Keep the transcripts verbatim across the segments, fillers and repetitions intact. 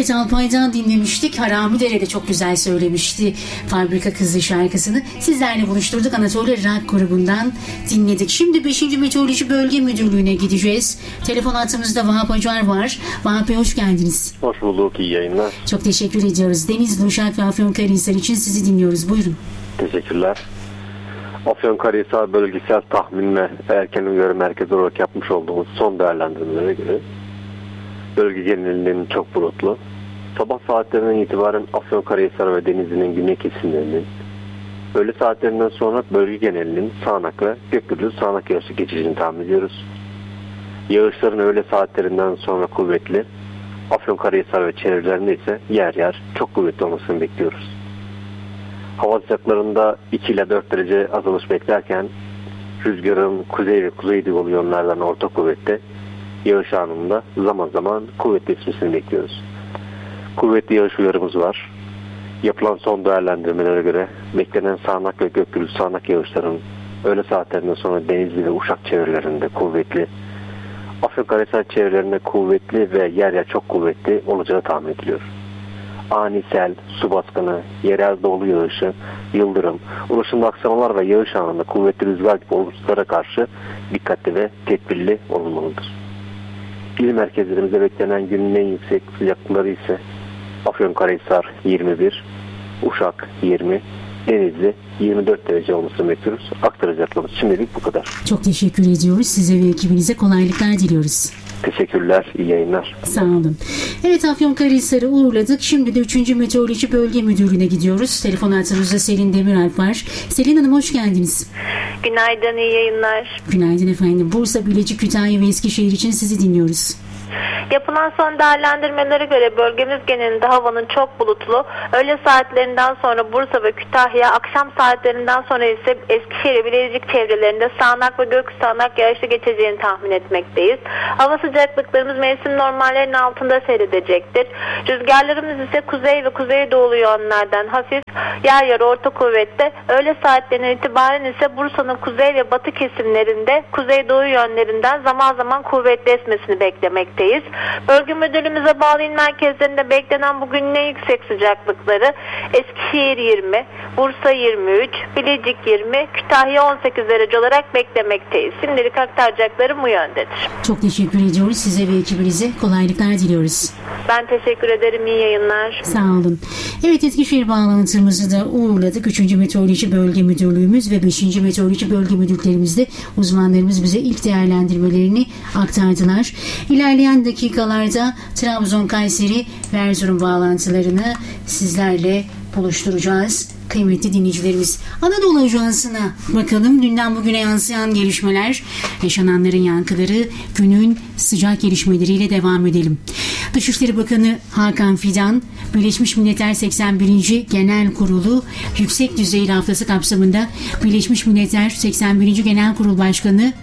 Evet, Alpay'dan dinlemiştik. Haramidere'de de çok güzel söylemişti Fabrika Kızı şarkısını. Sizlerle buluşturduk. Anatolia Rock grubundan dinledik. Şimdi beşinci Meteoroloji Bölge Müdürlüğü'ne gideceğiz. Telefon hattımızda Vahap Acar var. Vahap Bey, hoş geldiniz. Hoş bulduk, iyi yayınlar. Çok teşekkür ediyoruz. Denizli, Uşak ve Afyonkarahisar için sizi dinliyoruz. Buyurun. Teşekkürler. Afyonkarahisar bölgesel tahmin ve erken uyarı merkezi olarak yapmış olduğumuz son değerlendirmelere göre bölge genelinin çok bulutlu. Sabah saatlerinden itibaren Afyonkarahisar ve Denizli'nin güney kesimlerinin, öğle saatlerinden sonra bölge genelinin sağanak ve gök gürültülü sağanak yağışlı geçeceğini tahmin ediyoruz. Yağışların öğle saatlerinden sonra kuvvetli, Afyonkarahisar ve çevrelerinde ise yer yer çok kuvvetli olmasını bekliyoruz. Hava sıcaklarında iki ile dört derece azalış beklerken rüzgarın kuzey ve kuzeydoğu yönlerden orta kuvvette, yağış anında zaman zaman kuvvetli esmesini bekliyoruz. Kuvvetli yağış uyarımız var. Yapılan son değerlendirmelere göre beklenen sağanak ve gök gürültülü sağanak yağışların öğle saatlerinden sonra Denizli ve Uşak çevrelerinde kuvvetli, Afyonkarahisar çevrelerinde kuvvetli ve yer yer çok kuvvetli olacağı tahmin ediliyor. Ani sel, su baskını, yerel dolu yağışı, yıldırım, ulaşımda aksamalar ve yağış anında kuvvetli rüzgar gibi oluşlara karşı dikkatli ve tedbirli olunmalıdır. İl merkezlerimizde beklenen günün en yüksek sıcaklıkları ise Afyonkarahisar yirmi bir, Uşak yirmi, Denizli yirmi dört derece olmasını bekliyoruz. Aktaracaklarımız şimdilik bu kadar. Çok teşekkür ediyoruz. Size ve ekibinize kolaylıklar diliyoruz. Teşekkürler, iyi yayınlar. Sağ olun. Evet, Afyonkarahisar'ı uğurladık. Şimdi de üçüncü Meteoroloji Bölge Müdürlüğü'ne gidiyoruz. Telefon hattımızda Selin Demiralp var. Selin Hanım, hoş geldiniz. Günaydın, iyi yayınlar. Günaydın efendim. Bursa, Bilecik, Kütahya ve Eskişehir için sizi dinliyoruz. Yapılan son değerlendirmelere göre bölgemiz genelinde havanın çok bulutlu, öğle saatlerinden sonra Bursa ve Kütahya, akşam saatlerinden sonra ise Eskişehir ve Bilecik çevrelerinde sağanak ve gök sağanak yağışlı geçeceğini tahmin etmekteyiz. Hava sıcaklıklarımız mevsim normallerinin altında seyredecektir. Rüzgarlarımız ise kuzey ve kuzeydoğu yönlerden hafif, yer yer orta kuvvette. Öğle saatlerinden itibaren ise Bursa'nın kuzey ve batı kesimlerinde kuzeydoğu yönlerinden zaman zaman kuvvetli esmesini beklemekteyiz. Bölge müdürlüğümüze bağlı il merkezlerinde beklenen bugünün en yüksek sıcaklıkları Eskişehir yirmi, Bursa yirmi üç, Bilecik yirmi, Kütahya on sekiz derece olarak beklemekteyiz. Şimdilik aktaracaklarım bu yöndedir. Çok teşekkür ediyoruz. Size ve ekibinize kolaylıklar diliyoruz. Ben teşekkür ederim. İyi yayınlar. Sağ olun. Evet, Eskişehir bağlantımızı da uğurladık. üçüncü Meteoroloji Bölge Müdürlüğümüz ve beşinci Meteoroloji Bölge Müdürlüklerimizde uzmanlarımız bize ilk değerlendirmelerini aktardılar. İlerleyen dakikalarda Trabzon, Kayseri ve Erzurum bağlantılarını sizlerle buluşturacağız. Kıymetli dinleyicilerimiz, Anadolu Ajansı'na bakalım. Dünden bugüne yansıyan gelişmeler, yaşananların yankıları, günün sıcak gelişmeleriyle devam edelim. Dışişleri Bakanı Hakan Fidan, Birleşmiş Milletler seksen birinci Genel Kurulu Yüksek Düzeyli Haftası kapsamında Birleşmiş Milletler seksen birinci Genel Kurul Başkanı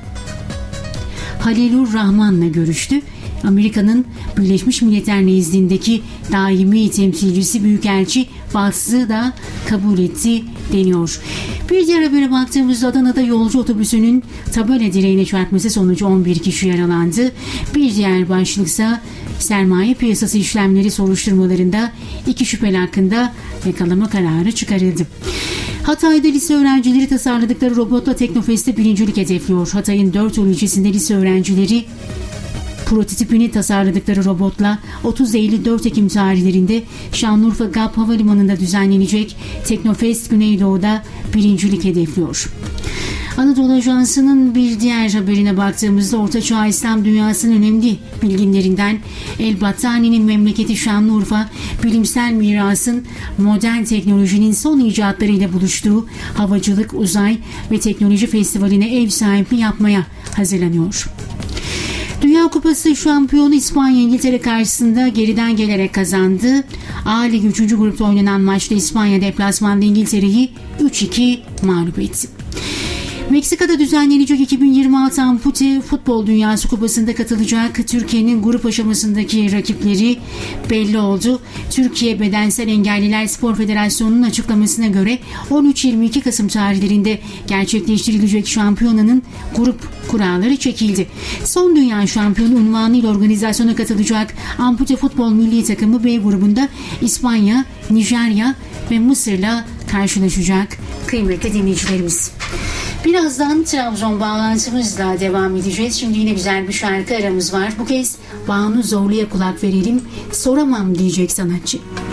Halilur Rahman'la görüştü. Amerika'nın Birleşmiş Milletler nezdindeki daimi temsilcisi Büyükelçi Vass'ı da kabul etti deniyor. Bir diğer habere baktığımızda Adana'da yolcu otobüsünün tabela direğine çarpması sonucu on bir kişi yaralandı. Bir diğer başlıksa sermaye piyasası işlemleri soruşturmalarında iki şüpheli hakkında yakalama kararı çıkarıldı. Hatay'da lise öğrencileri tasarladıkları robotla Teknofest'te birincilik hedefliyor. Hatay'ın dört yol ilçesinde lise öğrencileri prototipini tasarladıkları robotla otuz Eylül dört Ekim tarihlerinde Şanlıurfa G A P Havalimanı'nda düzenlenecek Teknofest Güneydoğu'da birincilik hedefliyor. Anadolu Ajansı'nın bir diğer haberine baktığımızda Ortaçağ İslam dünyasının önemli bilginlerinden El-Battani'nin memleketi Şanlıurfa, bilimsel mirasın modern teknolojinin son icatlarıyla buluştuğu Havacılık, Uzay ve Teknoloji Festivali'ne ev sahipliği yapmaya hazırlanıyor. Dünya Kupası şampiyonu İspanya İngiltere karşısında geriden gelerek kazandı. A Ligi üçüncü grupta oynanan maçta İspanya deplasmanda İngiltere'yi üç iki mağlup etti. Meksika'da düzenlenecek iki bin yirmi altı Ampute Futbol Dünyası Kupası'nda katılacak Türkiye'nin grup aşamasındaki rakipleri belli oldu. Türkiye Bedensel Engelliler Spor Federasyonu'nun açıklamasına göre on üç yirmi iki Kasım tarihlerinde gerçekleştirilecek şampiyonanın grup kuralları çekildi. Son dünya şampiyonu unvanıyla organizasyona katılacak Ampute Futbol Milli Takımı B grubunda İspanya, Nijerya ve Mısır'la karşılaşacak kıymetli dinleyicilerimiz. Birazdan Trabzon bağlantımızla devam edeceğiz. Şimdi yine güzel bir şarkı aramız var. Bu kez Banu Zorlu'ya kulak verelim. Soramam diyecek sanatçı.